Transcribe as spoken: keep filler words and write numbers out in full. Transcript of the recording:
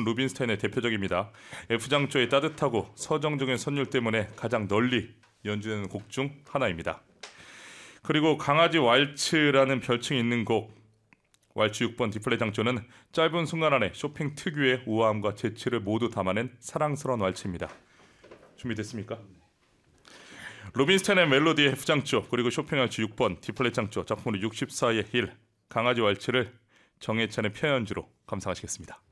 루빈스타인의 대표적입니다. F장조의 따뜻하고 서정적인 선율 때문에 가장 널리 연주되는 곡 중 하나입니다. 그리고 강아지 왈츠라는 별칭이 있는 곡 왈츠 육 번 D플랫 장조는 짧은 순간 안에 쇼팽 특유의 우아함과 재치를 모두 담아낸 사랑스러운 왈츠입니다. 준비됐습니까? 루빈스타인의 멜로디의 F장조 그리고 쇼팽 왈츠 육 번 D플랫 장조 작품으로 육십사의 힐 강아지 왈츠를 정해찬의 피아노 연주로 감상하시겠습니다.